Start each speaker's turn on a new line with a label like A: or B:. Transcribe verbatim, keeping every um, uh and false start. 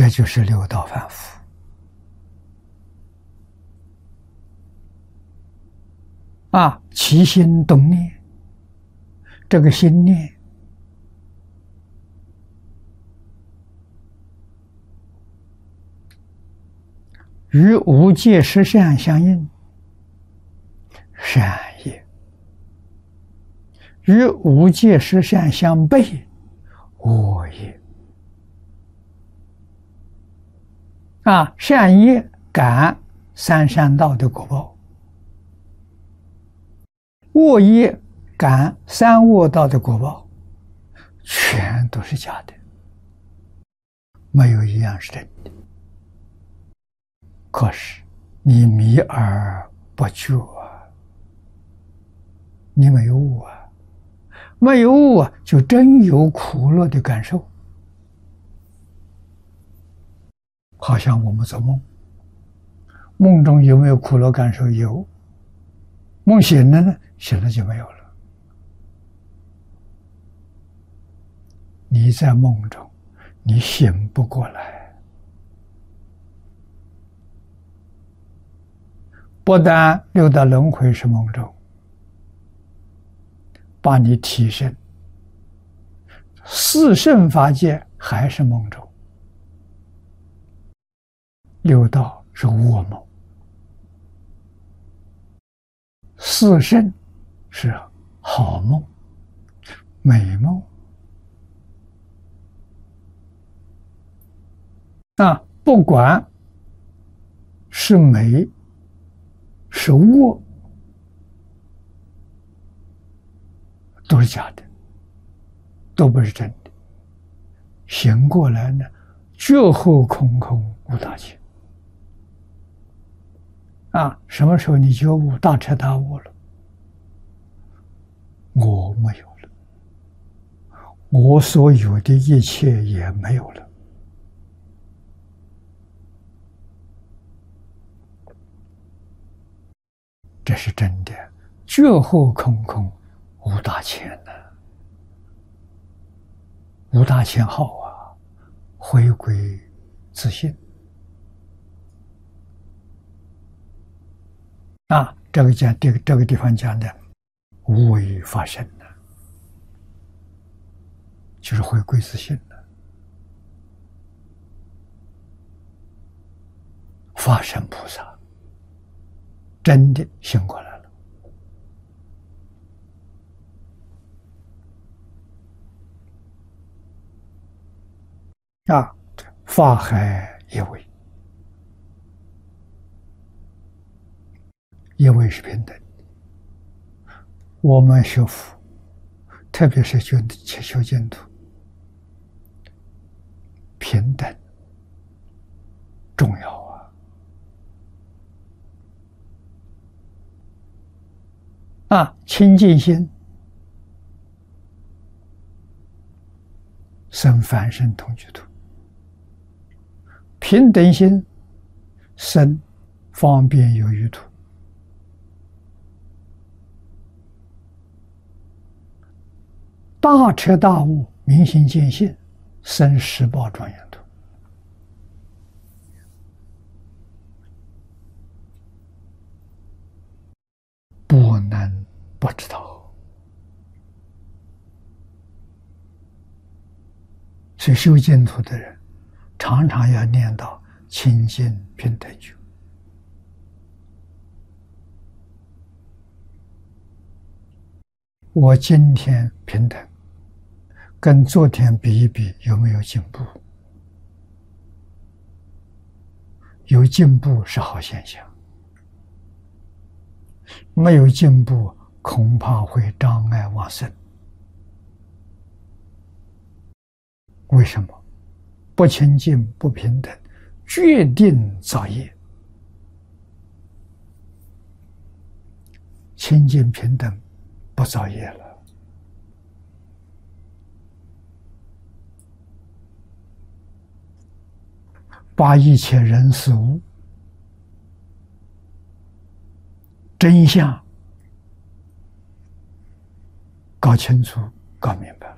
A: 这就是六道反复啊！起心动念，这个心念与无界实相相应，善业；与无界实相相悖，恶业。啊，善业感三善道的果报，恶业感三恶道的果报，全都是假的，没有一样是真的。可是你迷而不觉啊，你没有悟啊，没有悟啊，就真有苦乐的感受。好像我们做梦，梦中有没有苦乐感受？有。梦醒了呢？醒了就没有了。你在梦中，你醒不过来。不但六道轮回是梦中，把你提升，四圣法界还是梦中。六道是噩梦，四圣是好梦、美梦啊！不管是美是恶，都是假的，都不是真的。醒过来呢，觉后空空无大千。啊，什么时候你觉悟大彻大悟了？我没有了，我所有的一切也没有了。这是真的，觉后空空无大千呢、啊，无大千好啊，回归自信。啊，这个讲这个这个地方讲的无为发生了，就是回归自信了，法身菩萨真的醒过来了。啊，法海一位，一位是平等。我们学佛，特别是修修净土，平等重要啊！啊，清净心生凡圣同居土，平等心生方便有余土。大彻大悟，明心见性，生十报庄严土。不能不知道，所以修净土的人，常常要念到清净平等觉。我今天平等，跟昨天比一比，有没有进步？有进步是好现象，没有进步恐怕会障碍往生。为什么？不清净不平等，决定造业。清净平等不造业了。把一切人事物真相搞清楚、搞明白。